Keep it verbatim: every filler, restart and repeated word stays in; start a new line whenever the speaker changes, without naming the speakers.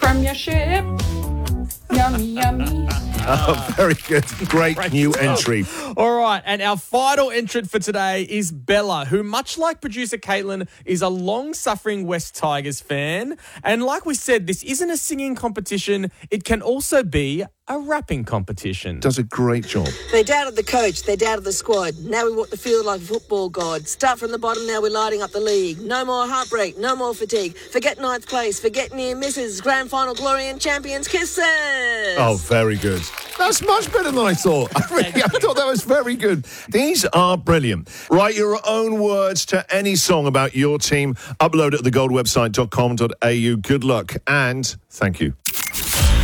from your ship. Yummy, yummy.
Oh, very good. Great, Great new entry.
All right, and our final entrant for today is Bella, who, much like producer Caitlin, is a long-suffering West Tigers fan. And like we said, this isn't a singing competition. It can also be a rapping competition.
Does a great job.
They doubted the coach, they doubted the squad. Now we walk the field like a football god. Start from the bottom, now we're lighting up the league. No more heartbreak, no more fatigue. Forget ninth place, forget near misses. Grand final glory and champions kisses.
Oh, very good. That's much better than I thought. I, really, I thought that was very good. These are brilliant. Write your own words to any song about your team. Upload it at the gold website dot com dot a u. Good luck and thank you.